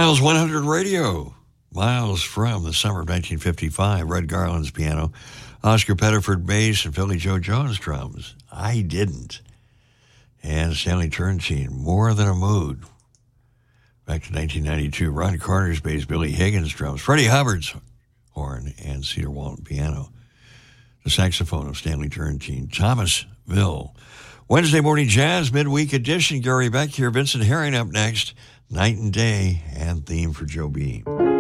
Miles 100 Radio. Miles from the summer of 1955. Red Garland's piano. Oscar Pettiford bass and Philly Joe Jones drums. I Didn't. And Stanley Turrentine, More Than a Mood. Back to 1992. Ron Carter's bass, Billy Higgins drums. Freddie Hubbard's horn and Cedar Walton piano. The saxophone of Stanley Turrentine. Thomasville. Wednesday Morning Jazz Midweek Edition. Gary Beck here. Vincent Herring up next. Night and Day and theme for Joe Beam.